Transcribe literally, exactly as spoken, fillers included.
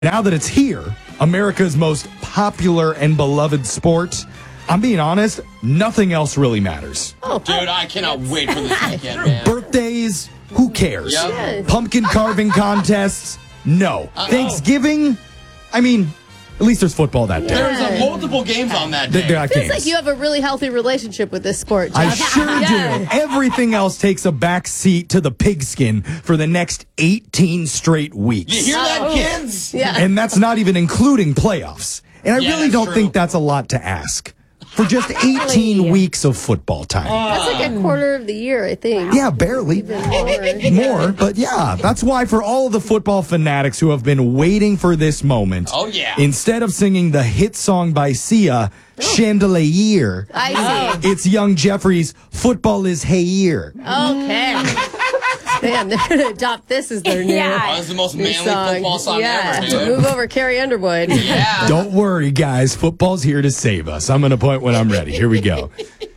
Now that it's here, America's most popular and beloved sport, I'm being honest, nothing else really matters. Oh, dude, I cannot wait for this weekend, man. Birthdays, who cares? Yep. Yes. Pumpkin carving contests, no. Uh-oh. Thanksgiving, I mean, at least there's football that day. There's uh, multiple games on that day. There are Feels games. like you have a really healthy relationship with this sport, I Jeff. sure Yeah. do. Everything else takes a back seat to the pigskin for the next eighteen straight weeks. You hear that, Oh. kids? Yeah. And that's not even including playoffs. And I Yeah, really that's don't true. think that's a lot to ask for just eighteen Really? weeks of football time. That's like a quarter of the year, I think. yeah, barely. Even more. More, but yeah, that's why for all of the football fanatics who have been waiting for this moment, Oh, yeah. instead of singing the hit song by Sia, Chandelier, I see. it's Young Jeffrey's Football is Hey-Year. Okay. Man, they're going to adopt this as their new, Oh, this is the most new manly song. football song yeah. ever, dude. Move over, Carrie Underwood. Yeah. Don't worry, guys. Football's here to save us. I'm going to point when I'm ready. Here we go.